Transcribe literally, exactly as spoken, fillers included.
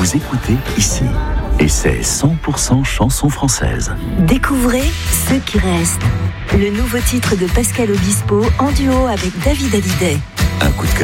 vous écoutez ici. Et c'est cent pour cent chanson française. Découvrez Ceux qui restent. Le nouveau titre de Pascal Obispo en duo avec David Hallyday. Un coup de cœur.